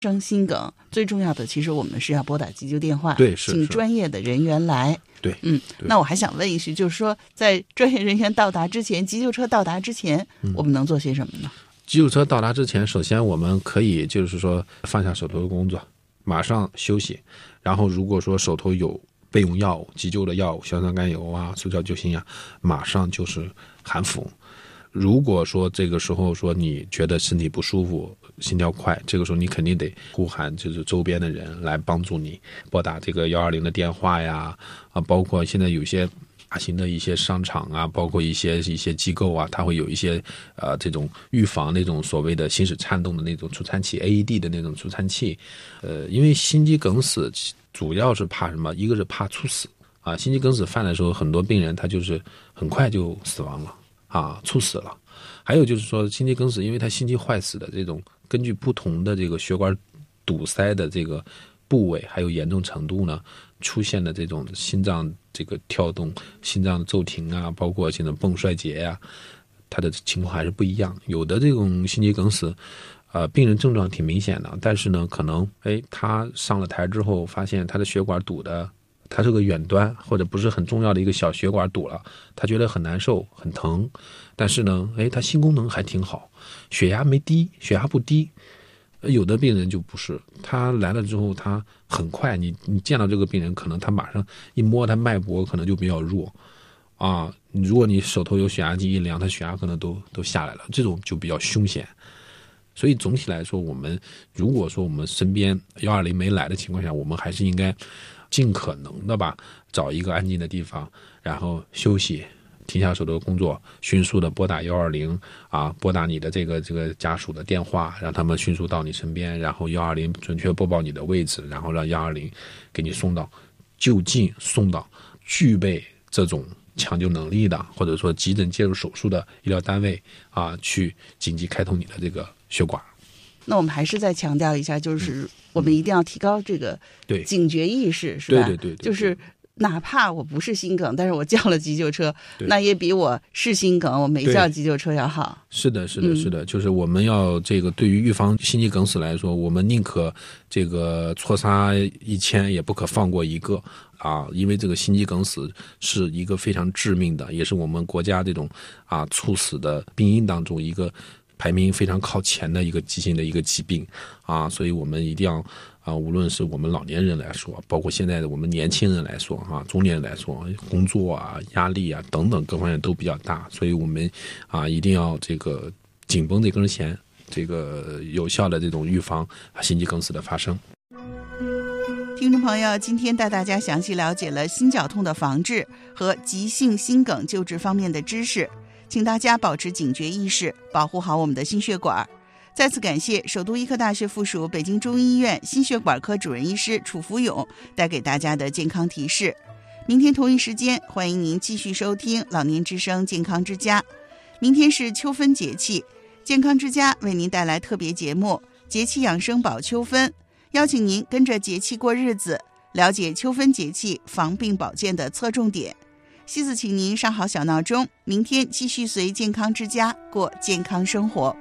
生心梗最重要的，其实我们是要拨打急救电话， 对，是请专业的人员来。 对， 那我还想问一句，就是说，在专业人员到达之前，急救车到达之前，我们能做些什么呢？ 急救车到达之前，首先我们可以就是说放下手头的工作，马上休息。然后如果说手头有备用药物、急救的药物，硝酸甘油啊、速效救心呀，马上就是含服。如果说这个时候说你觉得身体不舒服、心跳快，这个时候你肯定得呼喊就是周边的人来帮助你，拨打这个120的电话呀，包括现在有些大型的一些商场啊，包括一些机构啊，它会有一些这种预防那种所谓的心室颤动的那种除颤器 AED 的那种除颤器。因为心肌梗死主要是怕什么？一个是怕猝死啊，心肌梗死犯的时候，很多病人他就是很快就死亡了啊，猝死了。还有就是说心肌梗死，因为它心肌坏死的这种，根据不同的这个血管堵塞的这个部位还有严重程度呢，出现的这种心脏这个跳动、心脏骤停啊，包括现在泵衰竭呀，它的情况还是不一样。有的这种心肌梗死，病人症状挺明显的，但是呢，可能他上了台之后，发现他的血管堵的，他是个远端或者不是很重要的一个小血管堵了，他觉得很难受、很疼，但是呢，他心功能还挺好，血压没低，血压不低。有的病人就不是，他来了之后，他很快，你见到这个病人，可能他马上一摸他脉搏，可能就比较弱啊。如果你手头有血压计一量，他血压可能都下来了，这种就比较凶险。所以总体来说，我们如果说我们身边120没来的情况下，我们还是应该尽可能的吧，找一个安静的地方，然后休息，停下手头的工作，迅速的拨打120啊，拨打你的这个家属的电话，让他们迅速到你身边，然后120准确播报你的位置，然后让120给你就近送到具备这种抢救能力的，或者说急诊介入手术的医疗单位啊，去紧急开通你的这个血管。 那我们还是再强调一下，就是我们一定要提高这个警觉意识，是吧？ 对， 就是哪怕我不是心梗，但是我叫了急救车，那也比我是心梗我没叫急救车要好。 是的，就是我们要这个对于预防心肌梗死来说，我们宁可这个错杀1000，也不可放过一个啊！因为这个心肌梗死是一个非常致命的，也是我们国家这种猝死的病因当中一个排名非常靠前的一个急性的一个疾病啊，所以我们一定要无论是我们老年人来说，包括现在的我们年轻人来说中年人来说，工作压力等等各方面都比较大，所以我们一定要这个紧绷这根弦，这个有效的这种预防心肌梗死的发生。 听众朋友，今天带大家详细了解了心绞痛的防治和急性心梗救治方面的知识，请大家保持警觉意识，保护好我们的心血管。再次感谢首都医科大学附属北京中医院心血管科主任医师楚福勇带给大家的健康提示。明天同一时间，欢迎您继续收听老年之声健康之家。明天是秋分节气，健康之家为您带来特别节目节气养生保秋分，邀请您跟着节气过日子，了解秋分节气防病保健的侧重点。西子请您上好小闹钟，明天继续随健康之家过健康生活。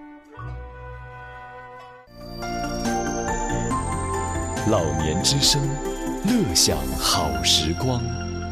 老年之声，乐享好时光。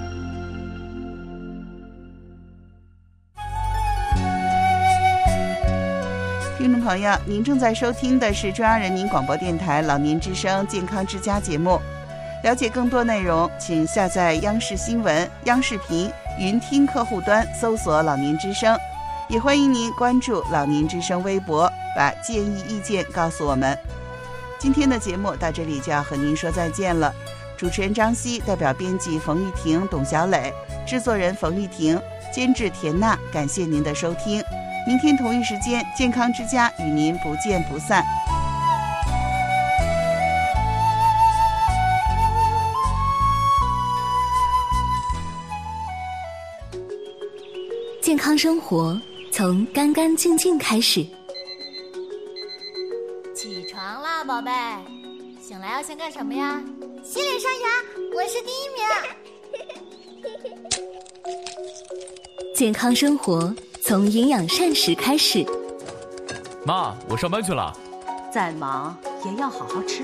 听众朋友，您正在收听的是中央人民广播电台老年之声健康之家节目。了解更多内容，请下载央视新闻、央视频云听客户端，搜索老年之声。也欢迎您关注老年之声微博，把建议意见告诉我们。今天的节目到这里就要和您说再见了。主持人张希，代表编辑冯玉婷、董小磊，制作人冯玉婷，监制田娜，感谢您的收听。明天同一时间，健康之家与您不见不散。 健康生活从干干净净开始。 起床啦，宝贝！醒来要先干什么呀？ 洗脸刷牙，我是第1名。 健康生活从营养膳食开始。 妈，我上班去了。 再忙也要好好吃